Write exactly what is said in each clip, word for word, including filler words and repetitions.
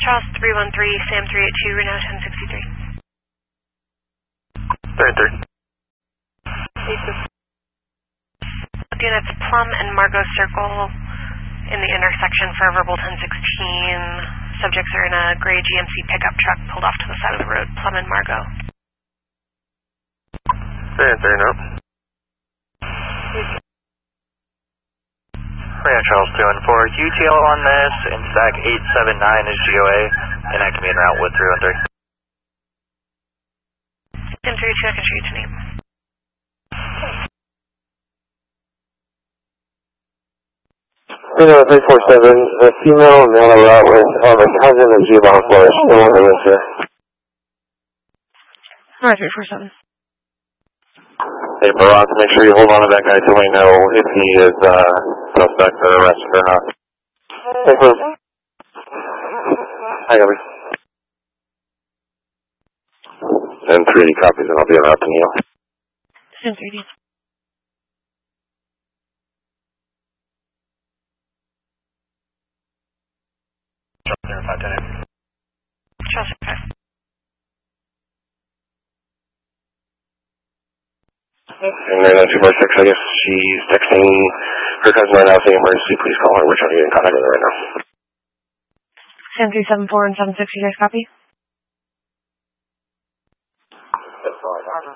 Charles three one three, Sam three eight two, Reno ten sixty-three. thirty-three. Units Plum and Margot Circle in the intersection for verbal ten sixteen. Subjects are in a gray G M C pickup truck pulled off to the side of the road. Plum and Margot. thirty-three, no. Reno Charles two one four, U T L on this, and stack eight seven nine is G O A, and I can be en route with three one three. Sam three two, I can show you to name. Reno three four seven, the female and male are out with, oh, the cousin of Giovanni Flores, the one who lives here. Alright, three four seven. Hey, Barack, make sure you hold on to that guy till we know if he is uh, suspect or arrested or not. Hey, Flip. Hi, Gabby. And three D copies, and I'll be about to Neil. Sam three D. Charles five ten. Charles five. And then uh, two four six, I guess she's texting her cousin right now saying emergency, please call her. We're trying to get in contact with her right now. Sam three seven four and seven six, you guys copy? That's all I got.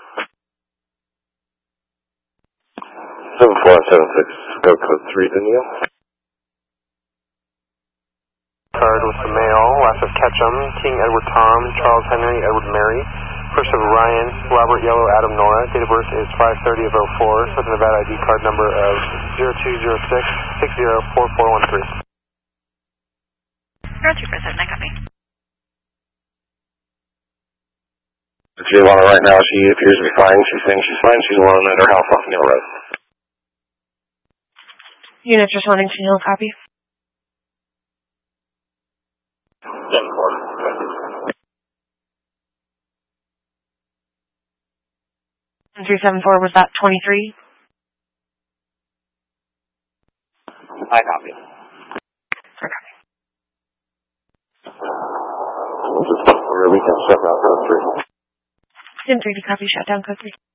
seven four and seven six, go code three to Neil. Card with the male, last of Ketchum, King Edward Tom, Charles Henry, Edward Mary. First of Ryan, Robert Yellow, Adam Nora. Date of birth is five thirty of oh four, with a Nevada I D card number of zero two zero six six zero four four one three. zero two four seven, I copy. Giovanna right now, she appears to be fine. She's saying she's fine. She's alone at her house off Neil Road. Units responding to Neil, copy. ten four. three seven four, was that twenty-three? I copy. Okay. We'll just where we can step out code three. Sam three D, copy, shutdown code three.